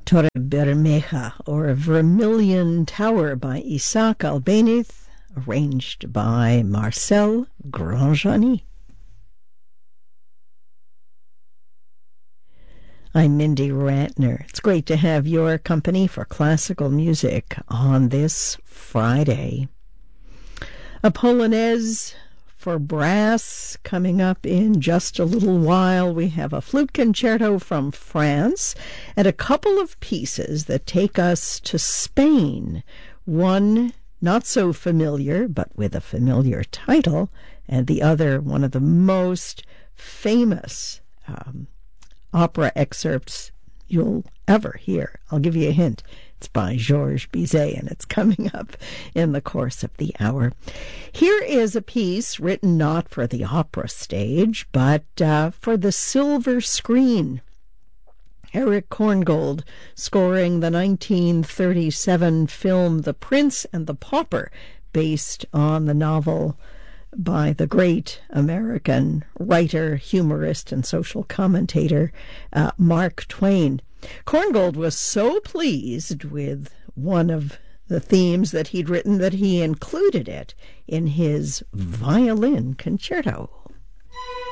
Torre Bermeja, or Vermilion Tower by Isaac Albéniz, arranged by Marcel Grandjeanny. I'm Mindy Ratner. It's great to have your company for classical music on this Friday. A Polonaise for brass coming up in just a little while. We have a flute concerto from France and a couple of pieces that take us to Spain. One not so familiar, but with a familiar title, and the other one of the most famous opera excerpts you'll ever hear. I'll give you a hint. It's by Georges Bizet, and it's coming up in the course of the hour. Here is a piece written not for the opera stage, but for the silver screen. Erich Korngold scoring the 1937 film The Prince and the Pauper, based on the novel by the great American writer, humorist, and social commentator Mark Twain. Korngold was so pleased with one of the themes that he'd written that he included it in his violin concerto.